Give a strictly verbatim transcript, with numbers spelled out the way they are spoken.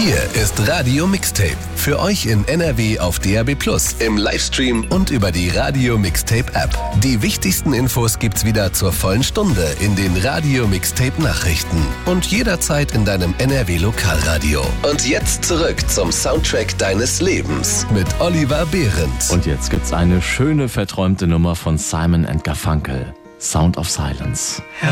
Hier ist Radio Mixtape. Für euch in N R W auf D A B plus, im Livestream und über die Radio Mixtape App. Die wichtigsten Infos gibt's wieder zur vollen Stunde in den Radio Mixtape Nachrichten und jederzeit in deinem N R W Lokalradio. Und jetzt zurück zum Soundtrack deines Lebens mit Oliver Behrendt. Und jetzt gibt's eine schöne verträumte Nummer von Simon and Garfunkel. Sound of Silence.